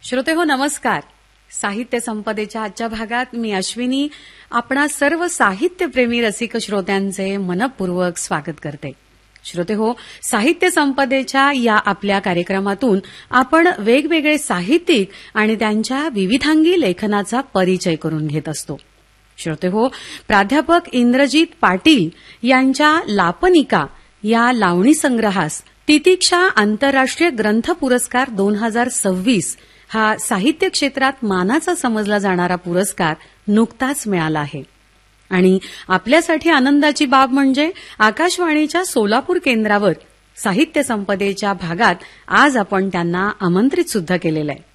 श्रोतेहो नमस्कार. साहित्य संपदेच्या आजच्या भागात मी अश्विनी आपणा सर्व साहित्यप्रेमी रसिक श्रोत्यांचे मनपूर्वक स्वागत करते. श्रोतेहो, साहित्य संपदेच्या या आपल्या कार्यक्रमातून आपण वेगवेगळे साहित्यिक आणि त्यांच्या विविधांगी लेखनाचा परिचय करून घेत असतो. श्रोतेहो, प्राध्यापक इंद्रजित पाटील यांच्या लापनिका या लावणी संग्रहास तितिक्षा आंतरराष्ट्रीय ग्रंथ पुरस्कार 2026 हा साहित्य क्षेत्रात मानाचा समजला जाणारा पुरस्कार नुकताच मिळाला आहे. आणि आपल्यासाठी आनंदाची बाब म्हणजे आकाशवाणीच्या सोलापूर केंद्रावर साहित्य संपदेच्या भागात आज आपण त्यांना आमंत्रित सुद्धा केलेलं आहे.